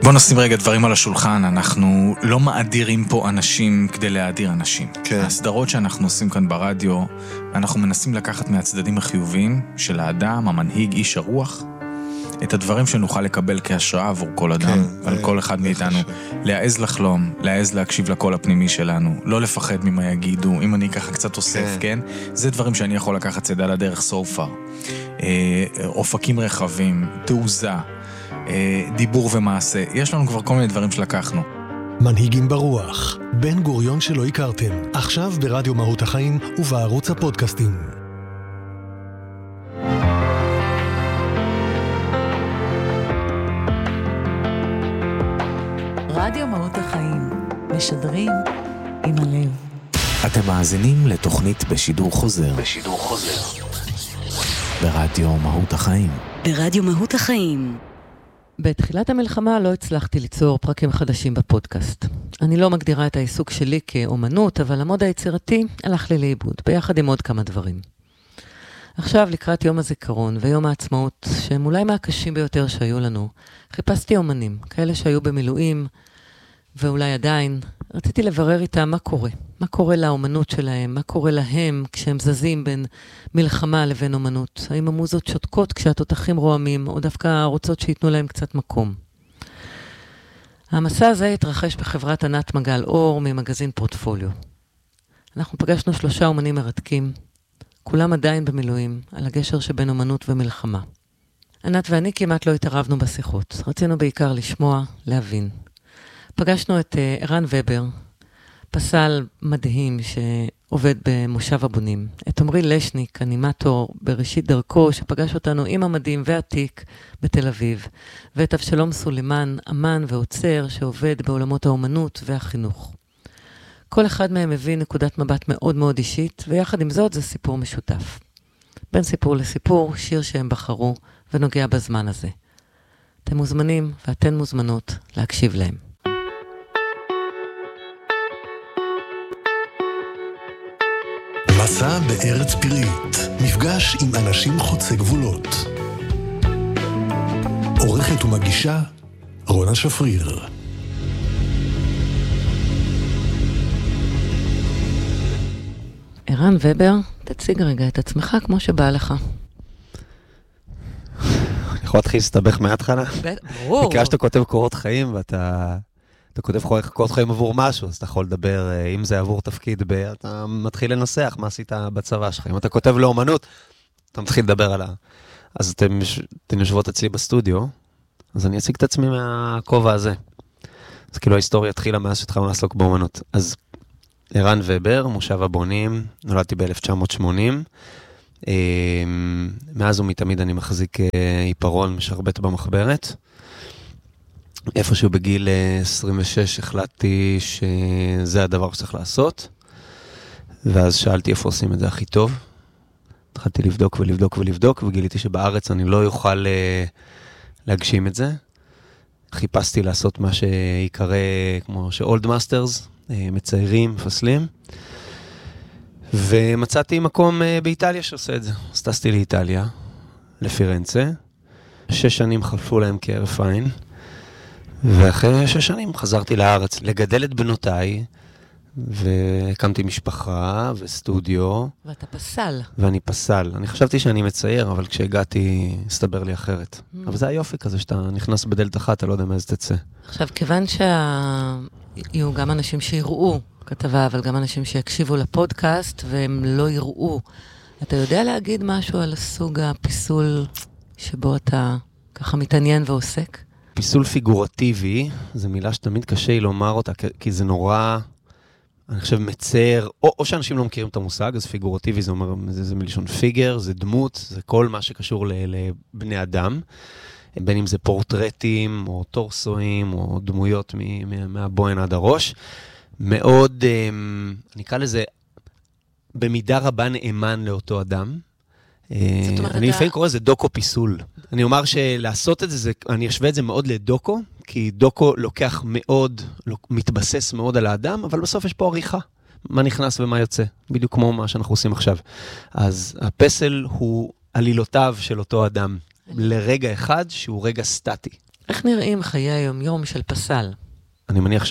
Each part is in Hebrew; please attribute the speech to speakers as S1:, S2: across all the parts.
S1: בוא נשים רגע דברים על השולחן, אנחנו לא מאדירים פה אנשים כדי להאדיר אנשים.
S2: כן.
S1: הסדרות שאנחנו עושים כאן ברדיו, אנחנו מנסים לקחת מהצדדים החיוביים של האדם, המנהיג, איש הרוח, את הדברים שנוכל לקבל כהשראה עבור כל אדם,
S2: כן,
S1: על כל אחד מאיתנו, להעז לחלום, להעז להקשיב לקול הפנימי שלנו, לא לפחד ממה יגידו, אם אני ככה קצת אוסף, כן? זה דברים שאני יכול לקחת צדה לדרך so far. אופקים רחבים, תעוזה, דיבור ומעשה, יש לנו כבר כל מיני דברים שלקחנו.
S3: מנהיגים ברוח, בן גוריון שלא הכרתם, עכשיו ברדיו מהות החיים ובערוץ הפודקאסטים.
S4: רדיו מהות החיים, משדרים עם הלב.
S5: אתם מאזינים לתוכנית בשידור חוזר. ברדיו מהות החיים.
S6: ברדיו מהות החיים. בתחילת המלחמה לא הצלחתי ליצור פרקים חדשים בפודקאסט. אני לא מגדירה את העיסוק שלי כאומנות, אבל המוד היצירתי הלך לי לאיבוד, ביחד עם עוד כמה דברים. עכשיו, לקראת יום הזיכרון ויום העצמאות, שהם אולי מהקשים ביותר שהיו לנו, חיפשתי אומנים, כאלה שהיו במילואים, ואולי עדיין, רציתי לברר איתם מה קורה. מה קורה לאומנות שלהם, מה קורה להם כשהם זזים בין מלחמה לבין אומנות. האם המוזות שותקות כשהתותחים רועמים, או דווקא רוצות שיתנו להם קצת מקום. המסע הזה התרחש בחברת ענת מגל אור ממגזין פורטפוליו. אנחנו פגשנו 3 אומנים מרתקים, כולם עדיין במילואים, על הגשר שבין אומנות ומלחמה. ענת ואני כמעט לא התערבנו בשיחות, רצינו בעיקר לשמוע, להבין. פגשנו את ערן ובר, פסל מדהים שעובד במושב הבונים. את עמרי לשניק, אנימטור בראשית דרכו, שפגש אותנו עם המדים והתיק בתל אביב. ואת אבשלום סולימן, אמן ועוצר, שעובד בעולמות האומנות והחינוך. כל אחד מהם מביא נקודת מבט מאוד מאוד אישית, ויחד עם זאת זה סיפור משותף. בין סיפור לסיפור, שיר שהם בחרו ונוגע בזמן הזה. אתם מוזמנים ואתן מוזמנות להקשיב להם.
S3: מסע בארץ פראית, מפגש עם אנשים חוצי גבולות. עורכת ומגישה, רונה שפריר.
S6: ערן ובר, תציג רגע את עצמך כמו שבא לך.
S7: אני יכול להתחיל להסתבך מההתחלה?
S6: ברור.
S7: בגלל שאתה כותב קורות חיים, ואתה כותב קורות חיים עבור משהו, אז אתה יכול לדבר, אם זה עבור תפקיד, אתה מתחיל לנסח מה עשית בצבא שלך. אם אתה כותב לאומנות, אתה מתחיל לדבר עליה. אז אתן יושבות אצלי בסטודיו, אז אני אציג את עצמי מהכובע הזה. אז כאילו ההיסטוריה התחילה מאז שהתחלנו לעסוק באומנות. אז ערן ובר, מושב הבונים, נולדתי ב-1980. מאז ומתמיד אני מחזיק עיפרון משרבט במחברת. איפשהו בגיל 26 החלטתי שזה הדבר שצריך לעשות. ואז שאלתי איפה עושים את זה הכי טוב. התחלתי לבדוק ולבדוק ולבדוק, וגיליתי שבארץ אני לא יוכל להגשים את זה. חיפשתי לעשות מה שיקרא כמו שאולד מאסטרס, מציירים, מפסלים. ומצאתי מקום באיטליה שעושה את זה. אז טסתי לאיטליה, לפירנצה. 6 שנים חלפו להם כערף עין. ואחרי 6 שנים חזרתי לארץ לגדל את בנותיי, והקמתי משפחה וסטודיו.
S6: ואתה פסל.
S7: ואני פסל. אני חשבתי שאני מצייר, אבל כשהגעתי, הסתבר לי אחרת. אבל זה היופי כזה, שאתה נכנס בדלת אחת, אתה לא יודע מאיזה תצא.
S6: עכשיו, כיוון שיהיו גם אנשים שיראו כתבה, אבל גם אנשים שיקשיבו לפודקאסט, והם לא יראו, אתה יודע להגיד משהו על הסוג הפיסול שבו אתה ככה מתעניין ועוסק?
S7: פיסול פיגורטיבי, זו מילה שתמיד קשה לומר אותה, כי זה נורא, אני חושב, מצר, או שאנשים לא מכירים את המושג, אז פיגורטיבי זה אומר, זה מלשון פיגר, זה דמות, זה כל מה שקשור לבני אדם, בין אם זה פורטרטים, או טורסואים, או דמויות מהבוהן עד הראש, מאוד, אני אקרא לזה, במידה רבה נאמן לאותו אדם, אני לפעמים קורא לזה דוקו פיסול. אני אומר שלעשות את זה, אני אשווה את זה מאוד לדוקו, כי דוקו לוקח מאוד, מתבסס מאוד על האדם, אבל בסוף יש פה עריכה. מה נכנס ומה יוצא, בדיוק כמו מה שאנחנו עושים עכשיו. אז הפסל הוא עלילותיו של אותו אדם, לרגע אחד שהוא רגע סטטי.
S6: איך נראים חיי היום-יום של פסל?
S7: אני מניח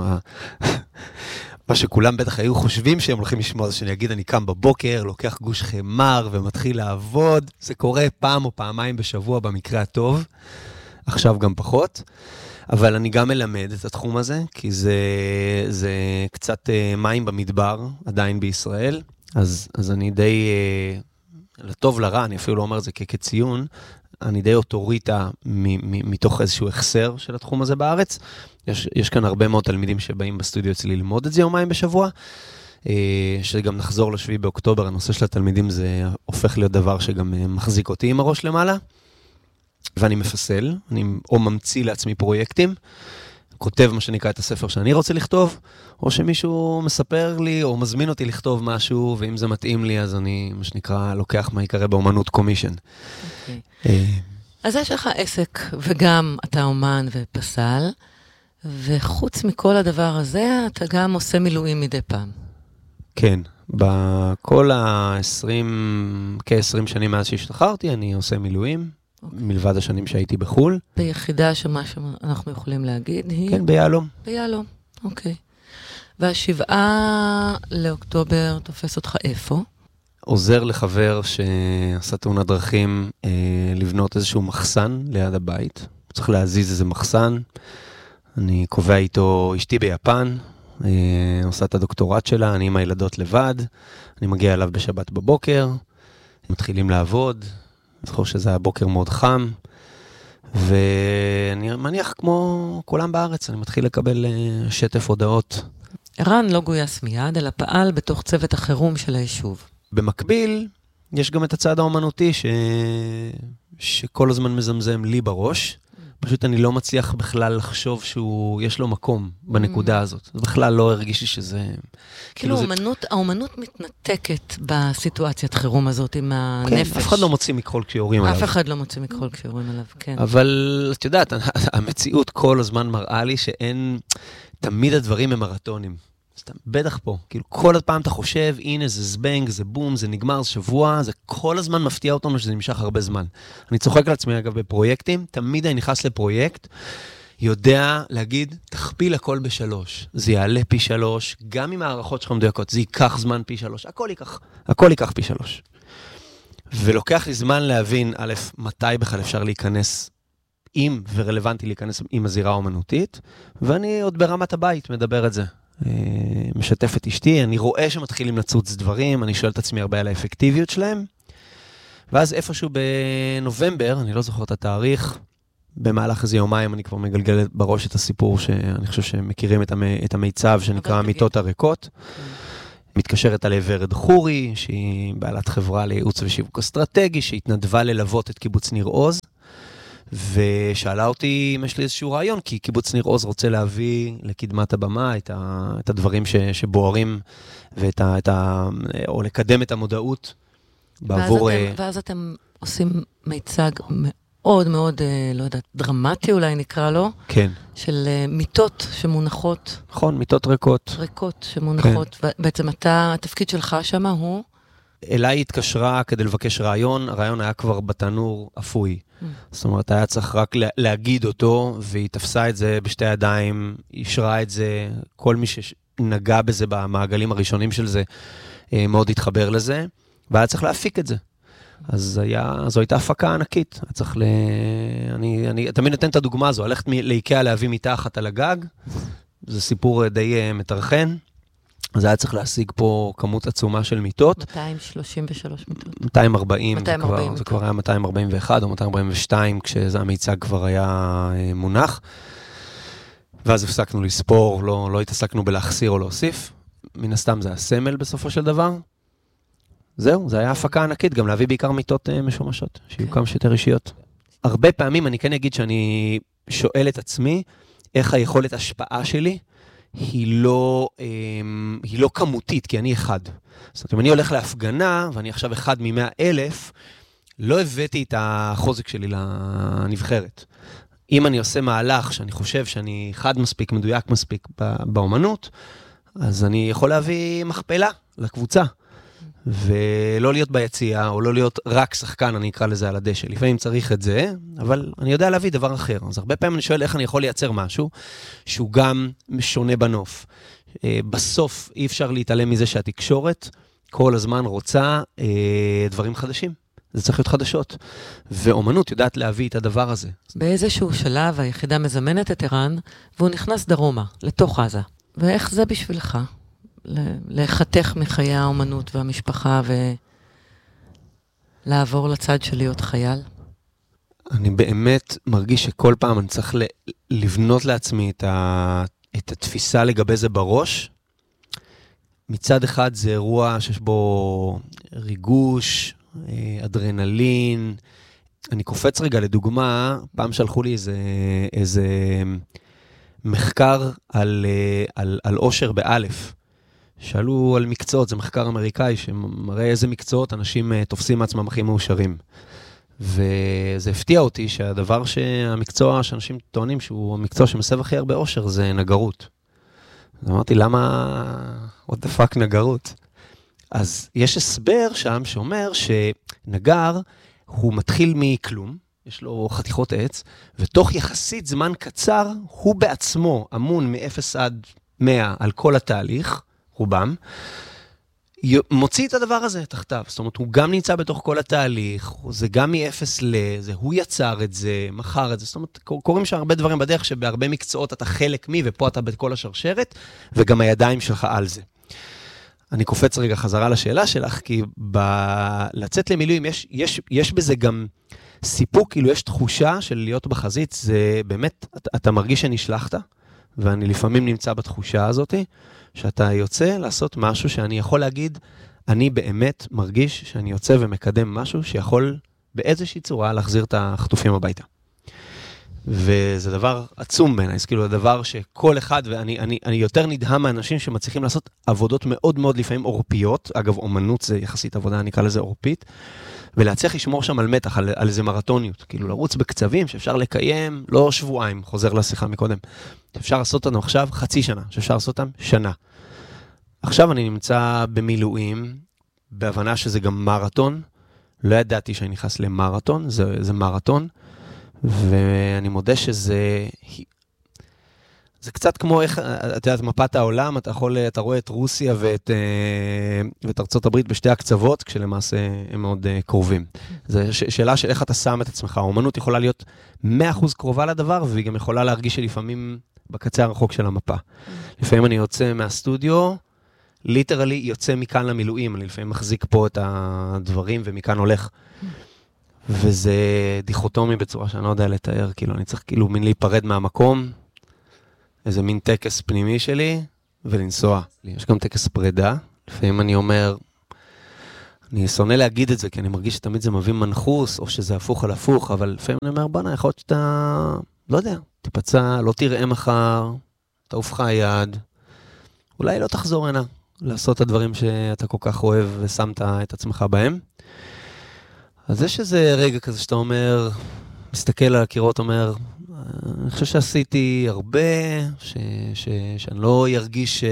S7: מה שכולם בטח היו חושבים שהם הולכים לשמוע, זה שאני אגיד, אני קם בבוקר, לוקח גוש חמר ומתחיל לעבוד. זה קורה פעם או פעמיים בשבוע במקרה הטוב, עכשיו גם פחות. אבל אני גם מלמד את התחום הזה, כי זה קצת מים במדבר, עדיין בישראל. אז אני די, לטוב לרע, אני אפילו לא אומר את זה כציון, אני די אוטוריטה מתוך איזשהו החסר של התחום הזה בארץ. יש כאן הרבה מאוד תלמידים שבאים בסטודיו אצלי ללמוד את זה יומיים בשבוע, שגם נחזור ל7 באוקטובר, הנושא של התלמידים זה הופך להיות דבר שגם מחזיק אותי עם הראש למעלה, ואני מפסל, אני או ממציא לעצמי פרויקטים, כותב מה שנקרא את הספר שאני רוצה לכתוב, או שמישהו מספר לי או מזמין אותי לכתוב משהו, ואם זה מתאים לי אז אני, מה שנקרא, לוקח מה יקרה באומנות קומישן.
S6: אז יש לך עסק, וגם אתה אומן ופסל, וחוץ מכל הדבר הזה, אתה גם עושה מילואים מדי פעם.
S7: כן, בכל כ-20 שנים מאז שהשתחררתי, אני עושה מילואים, מלבד השנים שהייתי בחול.
S6: ביחידה שמה שאנחנו יכולים להגיד היא?
S7: כן, ביעלום.
S6: ביעלום, אוקיי. וה7 לאוקטובר תופס אותך איפה?
S7: עוזר לחבר שעשה תאונת דרכים לבנות איזשהו מחסן ליד הבית. צריך להזיז איזה מחסן. אני קובע איתו, אשתי ביפן, עושה את הדוקטורט שלה, אני עם הילדות לבד. אני מגיע אליו בשבת בבוקר, מתחילים לעבוד. אני זוכר שזה היה בוקר מאוד חם, ואני מניח כמו כולם בארץ, אני מתחיל לקבל שטף הודעות.
S6: ערן לא גויס מיד, אלא פעל בתוך צוות החירום של היישוב.
S7: במקביל, יש גם את הצד האומנותי שכל הזמן מזמזם לי בראש. פשוט אני לא מצליח בכלל לחשוב יש לו מקום בנקודה הזאת. זה בכלל לא הרגיש לי שזה...
S6: כאילו האומנות מתנתקת בסיטואציית חירום הזאת עם הנפש.
S7: כן, אף אחד לא מוציא מכחול כשיורים עליו.
S6: אף אחד לא מוציא מכחול כשיורים עליו, כן.
S7: אבל את יודעת, המציאות כל הזמן מראה לי שאין... תמיד הדברים הם מרתונים. בטח פה, כאילו כל הפעם אתה חושב, הנה זה זבנג, זה בום, זה נגמר, זה שבוע, זה כל הזמן מפתיע אותנו שזה נמשך הרבה זמן. אני צוחק לעצמי אגב בפרויקטים, תמיד אני נכנס לפרויקט, יודע להגיד, תכפיל הכל ב3, זה יעלה פי 3, גם עם הערכות שלך מדויקות, זה ייקח זמן פי 3, הכל ייקח פי 3. ולוקח לי זמן להבין, א', מתי בכלל אפשר להיכנס ורלוונטי להיכנס עם הזירה האומנותית, ואני עוד ברמת הבית מדבר את זה. משתף את אשתי, אני רואה שמתחילים לצוץ דברים, אני שואל את עצמי הרבה על האפקטיביות שלהם, ואז איפשהו בנובמבר, אני לא זוכר את התאריך, במהלך איזה יומיים אני כבר מגלגל בראש את הסיפור שאני חושב שמכירים את המיצב שנקרא המיטות הריקות. מתקשרת על ורד חורי, שהיא בעלת חברה לייעוץ ושיווק אסטרטגי, שהתנדבה ללוות את קיבוץ ניר עוז, ושאלה אותי אם יש לי איזשהו רעיון, כי קיבוץ ניר עוז רוצה להביא לקדמת הבמה את הדברים שבוערים, או לקדם את המודעות בעבור...
S6: ואז אתם עושים מיצג מאוד מאוד, לא יודעת, דרמטי אולי נקרא לו.
S7: כן.
S6: של מיטות שמונחות.
S7: נכון, מיטות ריקות.
S6: ריקות שמונחות. כן. בעצם התפקיד שלך שמה הוא?
S7: אליי התקשרה כדי לבקש רעיון, הרעיון היה כבר בתנור אפוי. זאת אומרת, היה צריך רק להגיד אותו, והיא תפסה את זה בשתי ידיים, אישרה את זה, כל מי שנגע בזה במעגלים הראשונים של זה, מאוד התחבר לזה, והיה צריך להפיק את זה. אז זו הייתה הפקה ענקית. אני תמיד נותן את הדוגמה הזו, הלכת לאיקאה להביא מתחת על הגג, זה סיפור די מתרחן, אז היה צריך להשיג פה כמות עצומה של מיטות.
S6: 233 מיטות.
S7: 240, זה כבר היה 241 או 242, כשזה המיצג כבר היה מונח. ואז הפסקנו לספור, לא התעסקנו בלהחסיר או להוסיף. מן הסתם זה הסמל בסופו של דבר. זהו, זה היה הפקה ענקית, גם להביא בעיקר מיטות משומשות, שיהיו כמה שיותר אישיות. הרבה פעמים אני כן אגיד שאני שואל את עצמי, איך היכולת השפעה שלי, היא לא כמותית, כי אני אחד. זאת אומרת, אם אני הולך להפגנה, ואני עכשיו אחד מ100,000, לא הבאתי את החוזק שלי לנבחרת. אם אני עושה מהלך שאני חושב שאני חד מספיק, מדויק מספיק באומנות, אז אני יכול להביא מכפלה לקבוצה. ולא להיות ביציאה, או לא להיות רק שחקן, אני אקרא לזה על הדשא. לפעמים צריך את זה, אבל אני יודע להביא דבר אחר. אז הרבה פעמים אני שואל איך אני יכול לייצר משהו, שהוא גם שונה בנוף. בסוף אי אפשר להתעלם מזה שהתקשורת כל הזמן רוצה דברים חדשים. זה צריך להיות חדשות. ואומנות יודעת להביא את הדבר הזה.
S6: באיזשהו שלב היחידה מזמנת את ערן, והוא נכנס דרומה, לתוך עזה. ואיך זה בשבילך? לחתך מחיי האומנות והמשפחה ולעבור לצד של להיות חייל?
S7: אני באמת מרגיש שכל פעם אני צריך לבנות לעצמי את התפיסה לגבי זה בראש. מצד אחד זה אירוע שיש בו ריגוש, אדרנלין. אני קופץ רגע לדוגמה, פעם שלחו לי איזה מחקר על אושר באלף. שאלו על מקצועות, זה מחקר אמריקאי שמראה איזה מקצועות אנשים תופסים מעצמם הכי מאושרים. וזה הפתיע אותי שהמקצוע שאנשים טוענים שהוא המקצוע שמסב הכי הרבה אושר זה נגרות. אז אמרתי, למה what the fuck נגרות? אז יש הסבר שם שאומר שנגר הוא מתחיל מכלום, יש לו חתיכות עץ, ותוך יחסית זמן קצר הוא בעצמו אמון מ-0 עד 100 על כל התהליך, רובם, מוציא את הדבר הזה תחתיו. זאת אומרת, הוא גם נמצא בתוך כל התהליך, זה גם מ-0 ל-זה, הוא יצר את זה, מחר את זה. זאת אומרת, קוראים שם הרבה דברים בדרך שבהרבה מקצועות אתה חלק מי, ופה אתה בכל השרשרת, וגם הידיים שלך על זה. אני קופץ רגע חזרה לשאלה שלך, כי לצאת למילואים, יש בזה גם סיפוק, כאילו יש תחושה של להיות בחזית, זה באמת, אתה מרגיש שנשלחת, ואני לפעמים נמצא בתחושה הזאת, שאתה יוצא לעשות משהו שאני יכול להגיד, אני באמת מרגיש שאני יוצא ומקדם משהו שיכול באיזושהי צורה להחזיר את החטופים הביתה. וזה דבר עצום בעיניי, זה כאילו הדבר שכל אחד, ואני יותר נדהם מהאנשים שמצליחים לעשות עבודות מאוד מאוד לפעמים אורפיות, אגב, אומנות זה יחסית עבודה, אני אקרא לזה אורפית, ולהצליח לשמור שם על מתח, על איזה מרתוניות, כאילו לרוץ בקצבים שאפשר לקיים, לא שבועיים, חוזר לשיחה מקודם, שאפשר לעשות אותנו עכשיו חצי שנה, שאפשר לעשות אותם שנה. עכשיו אני נמצא במילואים, בהבנה שזה גם מרתון, לא ידעתי שאני נכנס למרתון, זה מרתון, ואני מודה שזה קצת כמו איך, אתה יודעת, מפת העולם, אתה רואה את רוסיה ואת ארצות הברית בשתי הקצוות, כשלמעשה הם מאוד קרובים. זו שאלה של איך אתה שם את עצמך. האומנות יכולה להיות 100% קרובה לדבר, והיא גם יכולה להרגיש שלפעמים בקצה הרחוק של המפה. לפעמים אני יוצא מהסטודיו, ליטרלי יוצא מכאן למילואים, אני לפעמים מחזיק פה את הדברים ומכאן הולך. וזה דיכוטומי בצורה שאני לא יודע לתאר, כאילו אני צריך כאילו מין להיפרד מהמקום, איזה מין טקס פנימי שלי, ולנסוע. יש גם טקס פרידה, לפעמים אני אומר, אני שונא להגיד את זה, כי אני מרגיש שתמיד זה מביא מנחוס, או שזה הפוך על הפוך, אבל לפעמים אני אומר, בנה, יכול להיות שאתה, לא יודע, תיפצע, לא תראה מחר, תעוף לך היד, אולי לא תחזור הנה, לעשות את הדברים שאתה כל כך אוהב, ושמת את עצמך בהם. אז יש איזה רגע כזה שאתה אומר, מסתכל על הקירות, אומר, אני חושב שעשיתי הרבה, שאני לא ארגיש,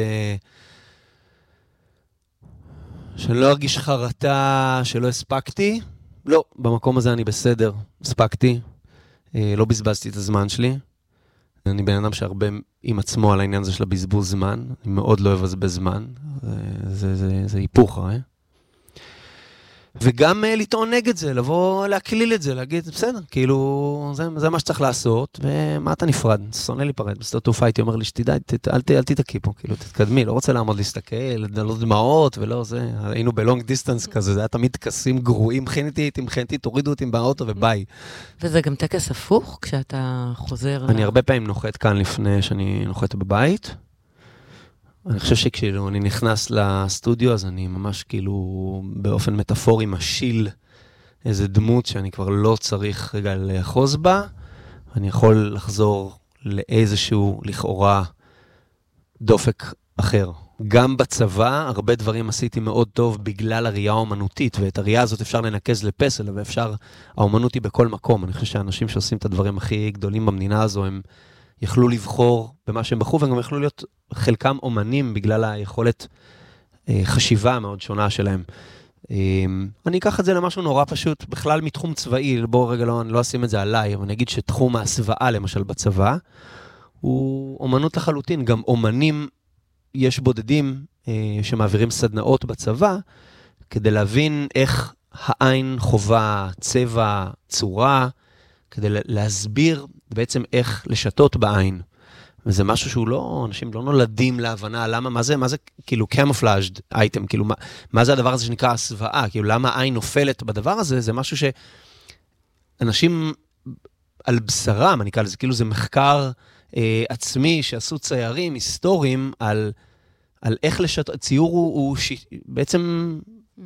S7: שאני לא ארגיש חרטה, שלא הספקתי. לא, במקום הזה אני בסדר, הספקתי, לא בזבזתי את הזמן שלי. אני בן אדם שהרבה עם עצמו על העניין הזה של הבזבוז זמן, אני מאוד לא אוהב בזמן, זה היפוך, וגם לטעון נגד זה, לבוא להקליל את זה, להגיד, בסדר, כאילו, זה מה שצריך לעשות, ומה אתה נפרד? שונא להיפרד. בסדר תעופה הייתי אומר לי, שתדע, אל תתעקי פה, כאילו, תתקדמי, לא רוצה לעמוד להסתכל, לא דמעות ולא זה, היינו בלונג דיסטנס כזה, זה היה תמיד טקסים גרועים, מכנתי, תורידו אותי באוטו וביי.
S6: וזה גם טקס הפוך, כשאתה חוזר...
S7: אני הרבה פעמים נוחת כאן לפני שאני נוחת בבית, אני חושב שכשאילו אני נכנס לסטודיו, אז אני ממש כאילו באופן מטאפורי משיל איזה דמות שאני כבר לא צריך רגע לאחוז בה, אני יכול לחזור לאיזשהו לכאורה דופק אחר. גם בצבא, הרבה דברים עשיתי מאוד טוב בגלל הראייה האומנותית, ואת הראייה הזאת אפשר לנקז לפסל, ואפשר, האומנות היא בכל מקום. אני חושב שהאנשים שעושים את הדברים הכי גדולים במדינה הזו, הם יכלו לבחור במה שהם בחרו, והם גם יכלו להיות חלקם אומנים בגלל היכולת חשיבה מאוד שונה שלהם. אני אקח את זה למשהו נורא פשוט, בכלל מתחום צבאי, בואו רגע אני לא אשים את זה עליי, אבל אני אגיד שתחום ההסוואה, למשל בצבא, הוא אומנות לחלוטין, גם אומנים, יש בודדים שמעבירים סדנאות בצבא, כדי להבין איך העין חובה, צבע, צורה, כדי להסביר בעצם איך לשתות בעין. וזה משהו שהוא לא, אנשים לא נולדים להבנה, למה, מה זה כאילו camouflaged item, כאילו מה זה הדבר הזה שנקרא הסוואה, כאילו למה העין נופלת בדבר הזה, זה משהו שאנשים על בשרם, אני קורא לזה, כאילו זה מחקר עצמי שעשו ציירים היסטוריים על איך לשתות, ציור הוא בעצם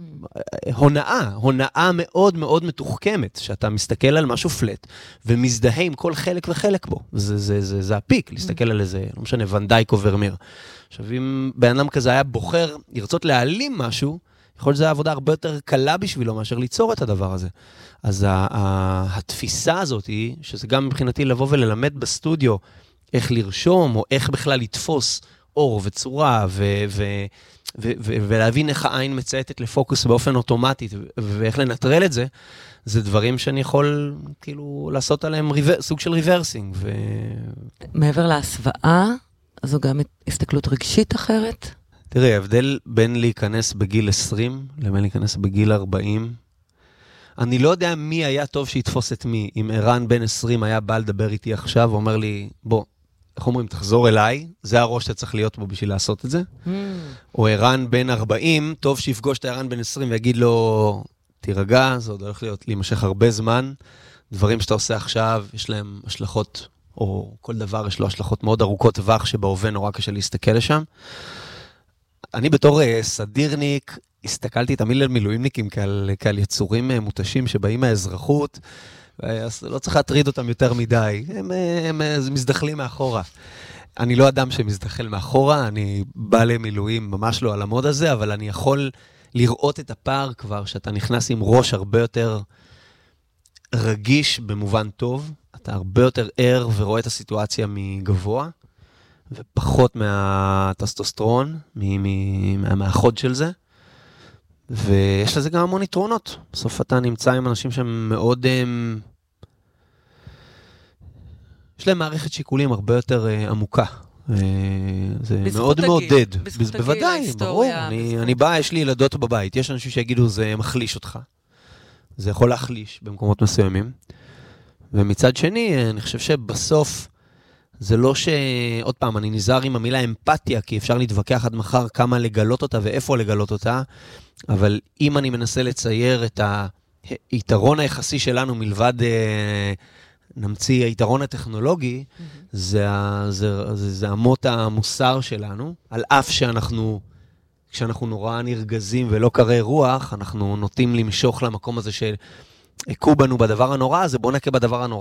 S7: הונאה מאוד מאוד מתוחכמת, שאתה מסתכל על משהו פלט, ומזדהה עם כל חלק וחלק בו. זה הפיק, להסתכל על איזה, לא משנה, ונדייק או ורמיר. עכשיו, אם בן אדם כזה היה בוחר לרצות להעלים משהו, יכול להיות שזו עבודה הרבה יותר קלה בשבילו, מאשר ליצור את הדבר הזה. אז התפיסה הזאת היא, שזה גם מבחינתי לבוא וללמד בסטודיו, איך לרשום, או איך בכלל לתפוס אור וצורה, ולהבין איך העין מצייתת לפוקוס באופן אוטומטי, ואיך לנטרל את זה, זה דברים שאני יכול כאילו לעשות עליהם סוג של ריברסינג.
S6: מעבר להסוואה, זו גם הסתכלות רגשית אחרת?
S7: תראי, ההבדל בין להיכנס בגיל 20 לבין להיכנס בגיל 40, אני לא יודע מי היה טוב שיתפוס את מי. אם ערן בן 20 היה בא לדבר איתי עכשיו, ואומר לי, בוא, איך אומרים, תחזור אליי, זה הראש שצריך להיות בו בשביל לעשות את זה. או ערן בן 40, טוב שיפגוש את הערן בן 20 ויגיד לו, תירגע, זה עוד הולך להיות להימשך הרבה זמן. דברים שאתה עושה עכשיו, יש להם השלכות, או כל דבר יש לו השלכות מאוד ארוכות טווח, שבהווה נורא קשה להסתכל לשם. אני בתור סדירניק, הסתכלתי תמיד על מילואימניקים כעל יצורים מותשים שבאים מהאזרחות, לא צריך להטריד אותם יותר מדי, הם מזדחלים מאחורה. אני לא אדם שמזדחל מאחורה, אני בא למילואים ממש לא על המוד הזה, אבל אני יכול לראות את הפער כבר, שאתה נכנס עם ראש הרבה יותר רגיש במובן טוב, אתה הרבה יותר ער ורואה את הסיטואציה מגבוה, ופחות מהטסטוסטרון, מהחוד של זה. ויש לזה גם המון יתרונות. בסוף אתה נמצא עם אנשים שהם מאוד... יש להם מערכת שיקולים הרבה יותר עמוקה. זה מאוד מעודד. בוודאי, ברור. אני בא, יש לי ילדות בבית. יש אנשים שיגידו, זה מחליש אותך. זה יכול להחליש במקומות מסוימים. ומצד שני, אני חושב שבסוף, זה לא עוד פעם, אני נזהר עם המילה אמפתיה, כי אפשר להתווכח עד מחר כמה לגלות אותה ואיפה לגלות אותה, אבל אם אני מנסה לצייר את היתרון היחסי שלנו מלבד נמציא היתרון הטכנולוגי, זה אמות המוסר שלנו, על אף כשאנחנו נורא נרגזים ולא קרי רוח, אנחנו נוטים למשוך למקום הזה שהקו בנו בדבר הנורא, אז בוא נקה בדבר הנורא.